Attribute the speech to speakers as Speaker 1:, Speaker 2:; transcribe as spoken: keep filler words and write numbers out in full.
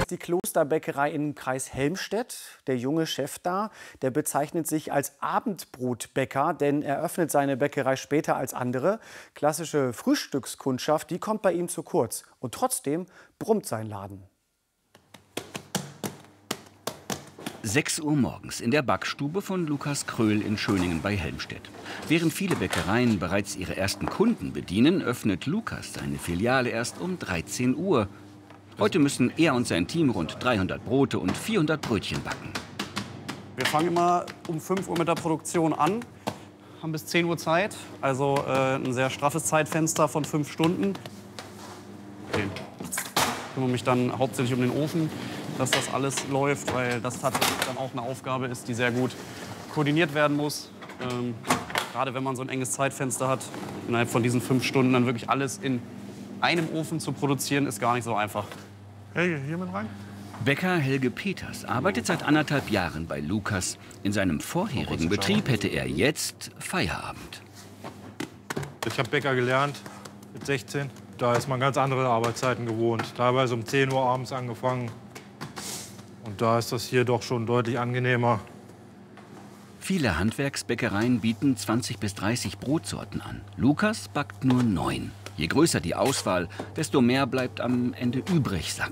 Speaker 1: ist die Klosterbäckerei im Kreis Helmstedt. Der junge Chef da, der bezeichnet sich als Abendbrotbäcker, denn er öffnet seine Bäckerei später als andere. Klassische Frühstückskundschaft, die kommt bei ihm zu kurz. Und trotzdem brummt sein Laden.
Speaker 2: sechs Uhr morgens in der Backstube von Lukas Kröll in Schöningen bei Helmstedt. Während viele Bäckereien bereits ihre ersten Kunden bedienen, öffnet Lukas seine Filiale erst um dreizehn Uhr. Heute müssen er und sein Team rund dreihundert Brote und vierhundert Brötchen backen.
Speaker 3: Wir fangen immer um fünf Uhr mit der Produktion an, haben bis zehn Uhr Zeit, also äh, ein sehr straffes Zeitfenster von fünf Stunden. Okay. Ich kümmere mich dann hauptsächlich um den Ofen, dass das alles läuft, weil das tatsächlich dann auch eine Aufgabe ist, die sehr gut koordiniert werden muss. Ähm, gerade wenn man so ein enges Zeitfenster hat, innerhalb von diesen fünf Stunden dann wirklich alles in einem Ofen zu produzieren, ist gar nicht so einfach.
Speaker 4: Helge, hier mit rein.
Speaker 2: Bäcker Helge Peters arbeitet seit anderthalb Jahren bei Lukas. In seinem vorherigen Betrieb hätte er jetzt Feierabend.
Speaker 4: Ich habe Bäcker gelernt mit sechzehn. Da ist man ganz andere Arbeitszeiten gewohnt. Teilweise um zehn Uhr abends angefangen. Und da ist das hier doch schon deutlich angenehmer.
Speaker 2: Viele Handwerksbäckereien bieten zwanzig bis dreißig Brotsorten an. Lukas backt nur neun. Je größer die Auswahl, desto mehr bleibt am Ende übrig, sagt